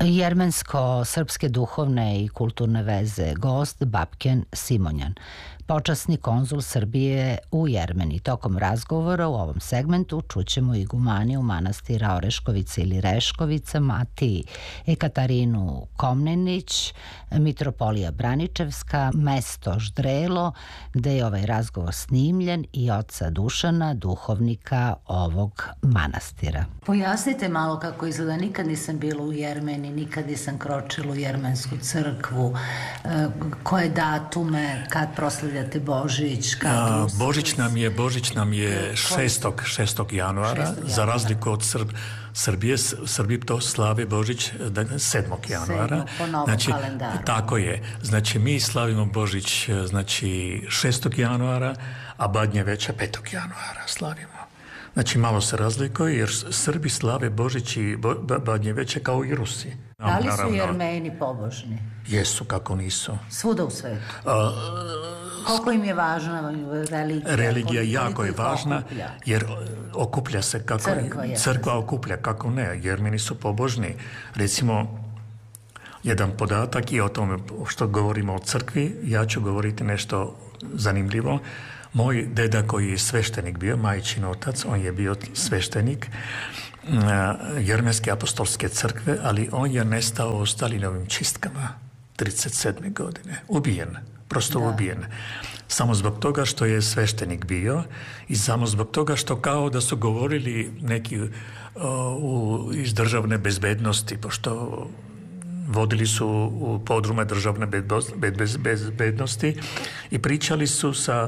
Jermensko-srpske duhovne i kulturne veze, gost Babken Simonjan, počasni konzul Srbije u Jermeniji. Tokom razgovora u ovom segmentu čućemo igumaniju manastira Oreškovica ili Reškovica, mati Ekaterinu Komnenić, mitropolija Braničevska, mesto Ždrelo, gde je ovaj razgovor snimljen, i oca Dušana, duhovnika ovog manastira. Pojasnite malo kako izgleda. Nikad nisam bila u Jermeniji, nikad nisam kročila u jermensku crkvu. Koje datume, kad proslavljate Božić? Božić nam je 6. januara, za razliku od Srbi to slave Božić 7. januara. Po novom kalendaru. Tako je. Znači, mi slavimo Božić 6. januara, a Badnje veća 5. januara slavimo. Znači, malo se razlikuje, jer Srbi slave Božić i Badnje veće kao i Rusi. Da li su Jermeni pobožni? Jesu, kako nisu. Svuda u svetu? Koliko im je važna religija? Religija jako je važna, jer okuplja se kako crkva okuplja, kako ne. Jermeni su pobožni. Recimo, jedan podatak, i o tome što govorimo o crkvi, ja ću govoriti nešto zanimljivo. Moj deda koji je sveštenik bio, majčin otac, on je bio sveštenik Jermenske apostolske crkve, ali on je nestao u Stalinovim čistkama 1937. godine. Ubijen, prosto ubijen. Samo zbog toga što je sveštenik bio i samo zbog toga što kao da su govorili neki iz državne bezbednosti, pošto vodili su u podrume državne bezbednosti i pričali su sa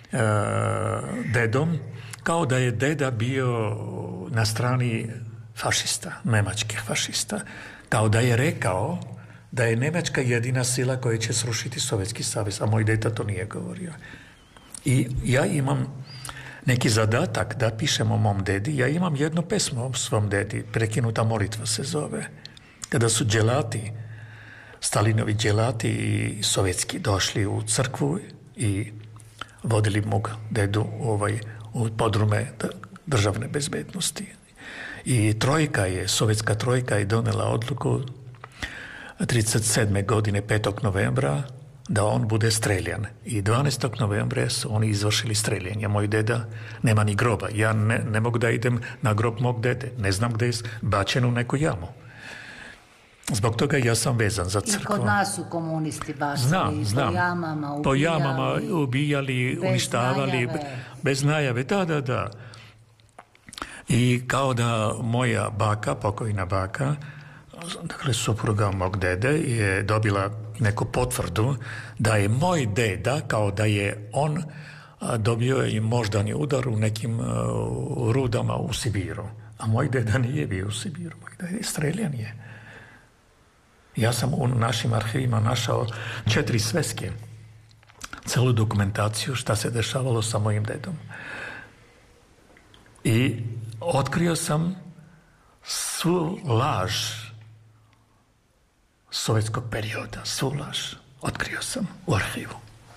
dedom kao da je deda bio na strani fašista, nemačkih fašista, kao da je rekao da je Nemačka jedina sila koja će srušiti Sovjetski savez, a moj deda to nije govorio. I ja imam neki zadatak da pišem o mom dedi. Ja imam jednu pesmu o svom dedi, Prekinuta molitva se zove. Kada su dželati, Stalinovi dželati i sovjetski došli u crkvu i vodili mog dedu u podrume državne bezbednosti. I sovjetska trojka je donela odluku 1937. godine 5. novembra da on bude streljan. I 12. novembra su oni izvršili streljanje. Moj deda nema ni groba. Ja ne mogu da idem na grob mog dede. Ne znam gde je bačen u neku jamu. Zbog toga ja sam vezan za crkvu. I kod nas su komunisti bacili po jamama ubijali, uništavali, bez najave. Da. I kao da moja baka, pokojna baka, dakle supruga mog dede, je dobila neku potvrdu da je moj deda, kao da je on dobio i moždani udar u nekim rudama u Sibiru. A moj deda nije bio u Sibiru, moj deda je streljan je. Ja sam u našim arhivima našao 4 sveske, celu dokumentaciju šta se dešavalo sa mojim dedom. I otkrio sam svu laž sovjetskog perioda, svu laž. Otkrio sam u arhivu.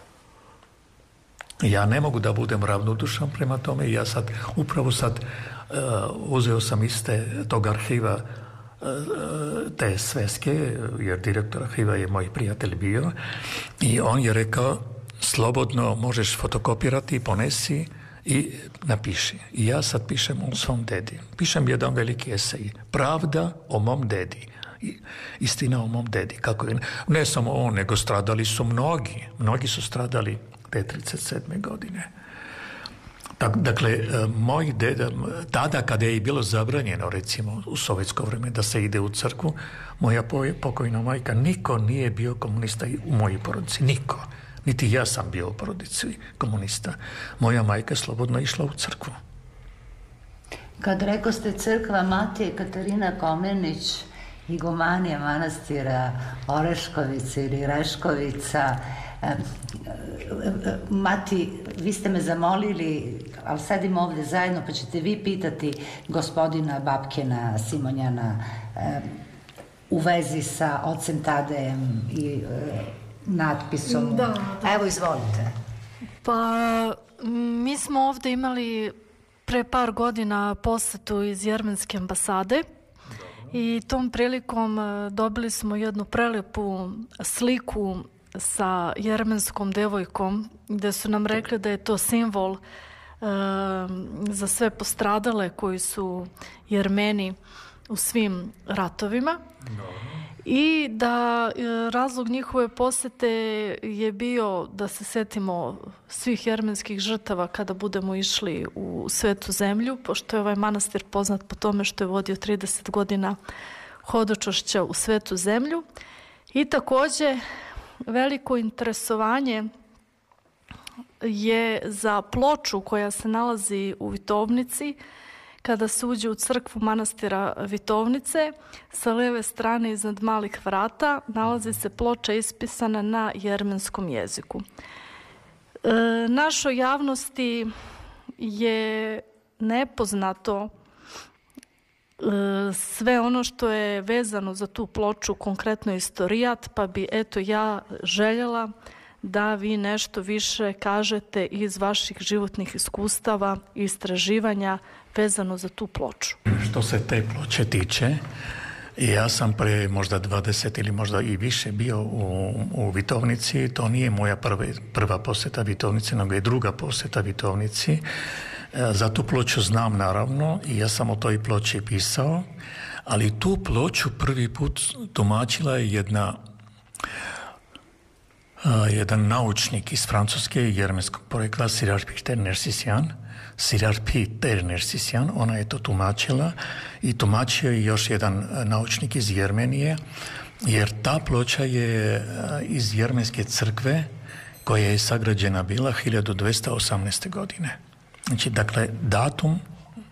Ja ne mogu da budem ravnodušan prema tome i ja upravo sad uzeo sam iz tog arhiva te sveske, jer direktor arhiva je moj prijatelj bio, i on je rekao, slobodno možeš fotokopirati, ponesi i napiši. I ja sad pišem o svom dedi. Pišem jedan veliki esej. Pravda o mom dedi. Istina o mom dedi. Kako je, ne samo on, nego stradali su mnogi. Mnogi su stradali te 1937. godine. Dakle, moj deda, tada kada je bilo zabranjeno, recimo u sovjetsko vrijeme, da se ide u crkvu, moja pokojna majka, niko nije bio komunista u mojoj porodici. Niko. Niti ja sam bio u porodici komunista. Moja majka slobodno išla u crkvu. Kad rekao ste crkva mati Ekaterina Komnenić, igumanija manastira Oreškovica ili Reškovica, mati, vi ste me zamolili, ali sedim ovde zajedno, pa ćete vi pitati gospodina Babkena Simonjana u vezi sa ocem Tadejem i natpisom. Da. Evo, izvolite. Pa, mi smo ovde imali pre par godina posetu iz Jermenske ambasade I tom prilikom dobili smo jednu prelepu sliku sa jermenskom devojkom gde su nam rekli da je to simbol za sve postradale koji su Jermeni u svim ratovima. I da razlog njihove posete je bio da se setimo svih jermenskih žrtava kada budemo išli u Svetu zemlju, pošto je ovaj manastir poznat po tome što je vodio 30 godina hodočašća u Svetu zemlju. I takođe veliko interesovanje je za ploču koja se nalazi u Vitovnici. Kada se uđe u crkvu manastira Vitovnice, sa leve strane iznad malih vrata nalazi se ploča ispisana na jermenskom jeziku. Našoj javnosti je nepoznato sve ono što je vezano za tu ploču, konkretno istorijat, pa bi eto ja željela da vi nešto više kažete iz vaših životnih iskustava i istraživanja vezano za tu ploču. Što se te ploče tiče, ja sam pre možda 20 ili možda i više bio u Vitovnici. To nije moja prva poseta Vitovnici, nego je druga poseta Vitovnici. Za tu ploču znam naravno i ja sam o toj ploči pisao, ali tu ploču prvi put tumačila je jedan naučnik iz Francuske jermenskog porekla, Siraj Peter Nersisjan, ona je to tumačila i tumačio je još jedan naučnik iz Jermenije, jer ta ploča je iz jermenske crkve koja je sagrađena bila 1218. godine. Znači, dakle, datum